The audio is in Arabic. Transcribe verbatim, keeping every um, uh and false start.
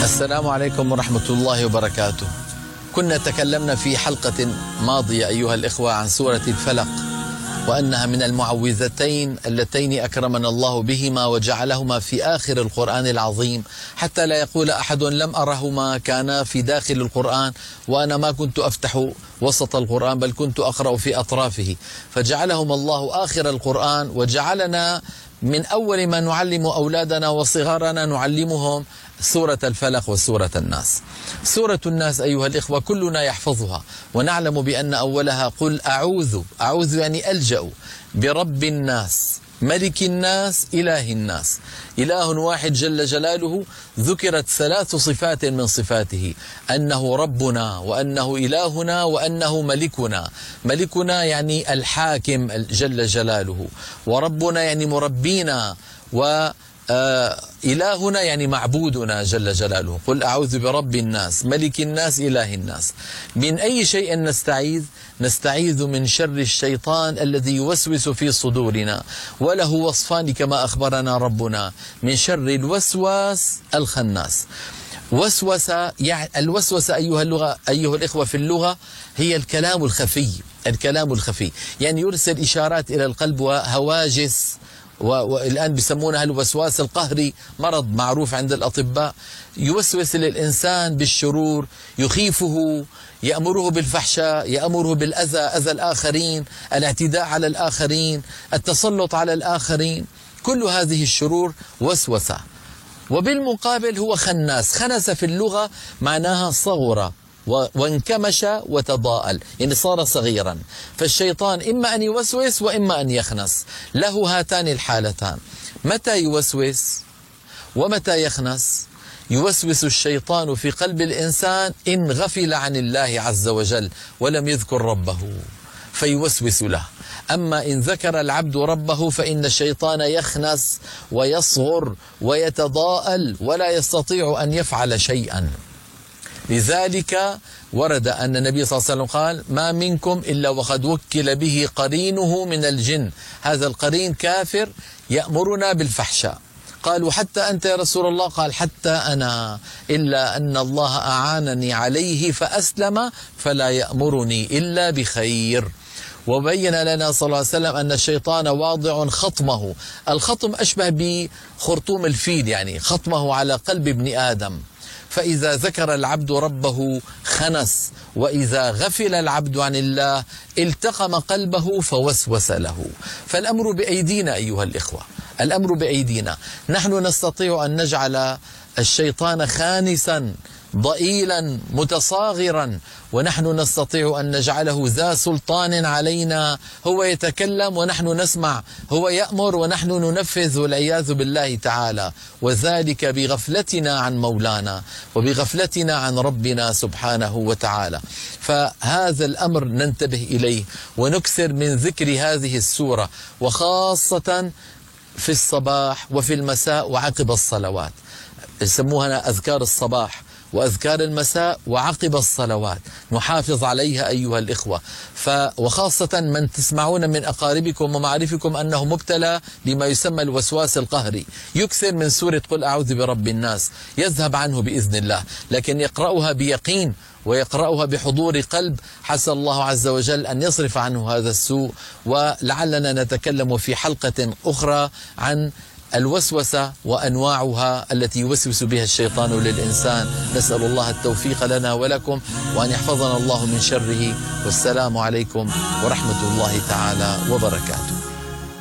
السلام عليكم ورحمة الله وبركاته. كنا تكلمنا في حلقة ماضية أيها الإخوة عن سورة الفلق، وأنها من المعوذتين اللتين أكرمنا الله بهما وجعلهما في آخر القرآن العظيم، حتى لا يقول أحد لم أرهما كانا في داخل القرآن وأنا ما كنت أفتح وسط القرآن بل كنت أقرأ في أطرافه، فجعلهما الله آخر القرآن، وجعلنا من أول ما نعلم أولادنا وصغارنا نعلمهم سورة الفلق وسورة الناس. سورة الناس أيها الإخوة كلنا يحفظها، ونعلم بأن أولها قل أعوذ، أعوذ يعني ألجأ برب الناس ملك الناس إله الناس. إله واحد جل جلاله، ذكرت ثلاث صفات من صفاته: أنه ربنا، وأنه إلهنا، وأنه ملكنا. ملكنا يعني الحاكم جل جلاله، وربنا يعني مربينا، و آه إلهنا يعني معبودنا جل جلاله. قل أعوذ برب الناس ملك الناس إله الناس. من أي شيء نستعيذ؟ نستعيذ من شر الشيطان الذي يوسوس في صدورنا، وله وصفان كما أخبرنا ربنا: من شر الوسواس الخناس. وسوسة يعني الوسوسة أيها اللغة أيها الإخوة في اللغة هي الكلام الخفي، الكلام الخفي يعني يرسل إشارات إلى القلب وهواجس، والآن بيسمونها الوسواس القهري، مرض معروف عند الأطباء. يوسوس للإنسان بالشرور، يخيفه، يأمره بالفحشاء، يأمره بالأذى، أذى الآخرين، الاعتداء على الآخرين، التسلط على الآخرين. كل هذه الشرور وسوسة. وبالمقابل هو خناس. خنس في اللغة معناها صغر وانكمش وتضاءل، يعني صار صغيرا. فالشيطان إما أن يوسوس وإما أن يخنس، له هاتان الحالتان. متى يوسوس ومتى يخنس؟ يوسوس الشيطان في قلب الإنسان إن غفل عن الله عز وجل ولم يذكر ربه فيوسوس له. أما إن ذكر العبد ربه فإن الشيطان يخنس ويصغر ويتضاءل ولا يستطيع أن يفعل شيئا. لذلك ورد أن النبي صلى الله عليه وسلم قال: ما منكم إلا وقد وكل به قرينه من الجن. هذا القرين كافر يأمرنا بالفحشاء. قالوا: حتى أنت يا رسول الله؟ قال: حتى أنا، إلا أن الله أعانني عليه فأسلم فلا يأمرني إلا بخير. وبين لنا صلى الله عليه وسلم أن الشيطان واضع خطمه. الخطم أشبه بخرطوم الفيل، يعني خطمه على قلب ابن آدم. فإذا ذكر العبد ربه خنس، وإذا غفل العبد عن الله التقم قلبه فوسوس له. فالأمر بأيدينا أيها الإخوة، الأمر بأيدينا. نحن نستطيع أن نجعل الشيطان خانسا ضئيلا متصاغرا، ونحن نستطيع أن نجعله ذا سلطان علينا. هو يتكلم ونحن نسمع، هو يأمر ونحن ننفذ، والعياذ بالله تعالى. وذلك بغفلتنا عن مولانا وبغفلتنا عن ربنا سبحانه وتعالى. فهذا الأمر ننتبه إليه ونكثر من ذكر هذه السورة، وخاصة في الصباح وفي المساء وعقب الصلوات. يسموها أذكار الصباح وأذكار المساء وعقب الصلوات، نحافظ عليها أيها الإخوة. ف وخاصة من تسمعون من أقاربكم ومعارفكم أنه مبتلى بما يسمى الوسواس القهري، يكثر من سورة قل أعوذ برب الناس، يذهب عنه بإذن الله. لكن يقرأها بيقين ويقرأها بحضور قلب، حسى الله عز وجل أن يصرف عنه هذا السوء. ولعلنا نتكلم في حلقة أخرى عن الوسوسة وأنواعها التي يوسوس بها الشيطان للإنسان. نسأل الله التوفيق لنا ولكم، وأن يحفظنا الله من شره. والسلام عليكم ورحمة الله تعالى وبركاته.